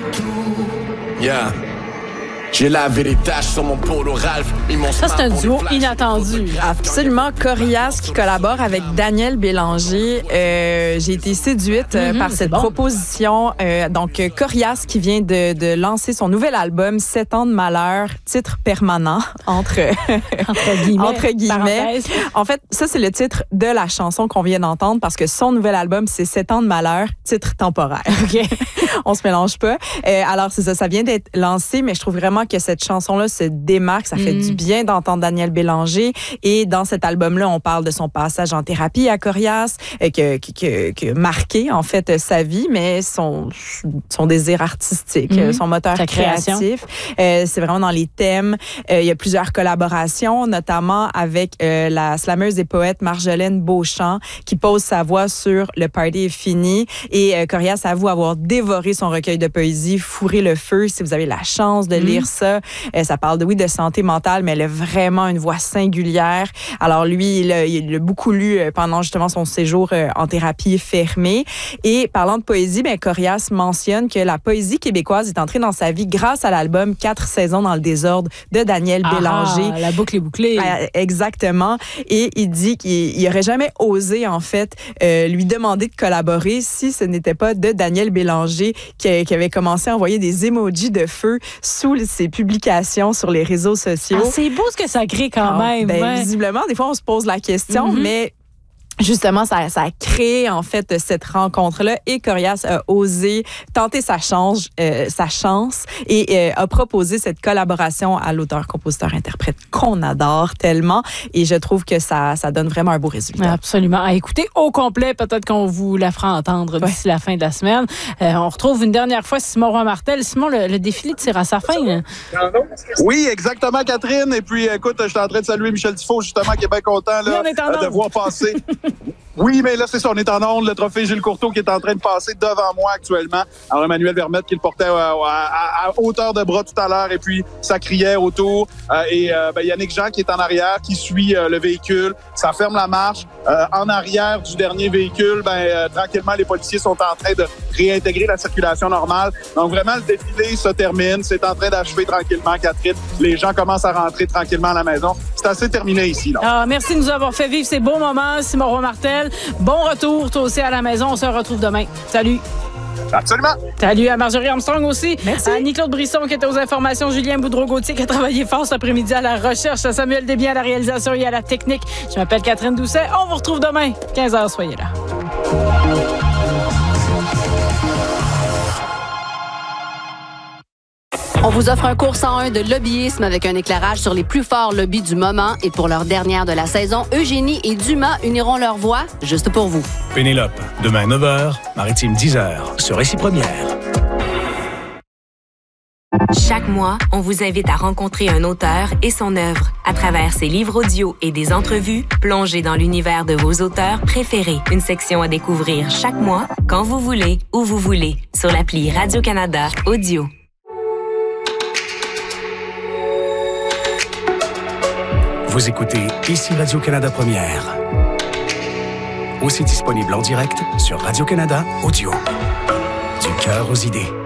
Yeah. J'ai lavé les taches sur mon polo Ralph. Ça, c'est un duo inattendu. Absolument. Corias qui collabore avec Daniel Bélanger. J'ai été séduite par cette proposition. Donc, Corias qui vient de lancer son nouvel album, 7 ans de malheur, titre permanent, entre guillemets. En fait, ça, c'est le titre de la chanson qu'on vient d'entendre parce que son nouvel album, c'est 7 ans de malheur, titre temporaire. OK. On se mélange pas. Alors, c'est ça, ça vient d'être lancé, mais je trouve vraiment que cette chanson-là se démarque. Ça fait du bien d'entendre Daniel Bélanger. Et dans cet album-là, on parle de son passage en thérapie à Corias, qui a marqué, en fait, sa vie, mais son désir artistique, son moteur créatif. C'est vraiment dans les thèmes. Il y a plusieurs collaborations, notamment avec la slameuse et poète Marjolaine Beauchamp, qui pose sa voix sur Le Party est fini. Et Corias avoue avoir dévoré son recueil de poésie, Fourrer le feu, si vous avez la chance de lire ça. Ça parle de santé mentale, mais elle a vraiment une voix singulière. Alors lui, il a beaucoup lu pendant justement son séjour en thérapie fermée. Et parlant de poésie, Corias mentionne que la poésie québécoise est entrée dans sa vie grâce à l'album 4 saisons dans le désordre de Daniel Bélanger. La boucle est bouclée. Exactement. Et il dit qu'il n'aurait jamais osé, en fait, lui demander de collaborer si ce n'était pas de Daniel Bélanger qui avait commencé à envoyer des emojis de feu sous ses publications sur les réseaux sociaux. C'est beau ce que ça crée quand même. Visiblement, des fois, on se pose la question, mais justement, ça a créé, en fait, cette rencontre-là. Et Corias a osé tenter sa chance et a proposé cette collaboration à l'auteur-compositeur-interprète qu'on adore tellement. Et je trouve que ça donne vraiment un beau résultat. Absolument. À écouter au complet, peut-être qu'on vous la fera entendre d'ici la fin de la semaine. On retrouve une dernière fois Simon Roy Martel. Simon, le défilé tire à sa fin. Oui, exactement, Catherine. Et puis, écoute, je suis en train de saluer Michel Dufault, justement, qui est bien content là, de voir passer. Oui, mais là, c'est ça, on est en onde. Le trophée Gilles Courteau qui est en train de passer devant moi actuellement. Alors, Emmanuel Vermette qui le portait à hauteur de bras tout à l'heure et puis ça criait autour. Yannick Jean qui est en arrière, qui suit le véhicule. Ça ferme la marche. En arrière du dernier véhicule, tranquillement, les policiers sont en train de réintégrer la circulation normale. Donc, vraiment, le défilé se termine. C'est en train d'achever tranquillement, Catherine. Les gens commencent à rentrer tranquillement à la maison. C'est assez terminé ici, là. Merci de nous avoir fait vivre ces beaux moments, Simon Roy Martel. Bon retour, toi aussi, à la maison. On se retrouve demain. Salut. Absolument. Salut à Marjorie Armstrong aussi. Merci. À Annie-Claude Brisson qui était aux informations. Julien Boudreau-Gauthier qui a travaillé fort cet après-midi à la recherche. À Samuel Desbiens à la réalisation et à la technique. Je m'appelle Catherine Doucet. On vous retrouve demain, 15h. Soyez là. On vous offre un cours 101 de lobbyisme avec un éclairage sur les plus forts lobbies du moment. Et pour leur dernière de la saison, Eugénie et Dumas uniront leur voix juste pour vous. Pénélope, demain 9h, Maritime 10h, sur Récit Première. Chaque mois, on vous invite à rencontrer un auteur et son œuvre. À travers ses livres audio et des entrevues, plongez dans l'univers de vos auteurs préférés. Une section à découvrir chaque mois, quand vous voulez, où vous voulez, sur l'appli Radio-Canada Audio. Vous écoutez ici Radio-Canada Première. Aussi disponible en direct sur Radio-Canada Audio. Du cœur aux idées.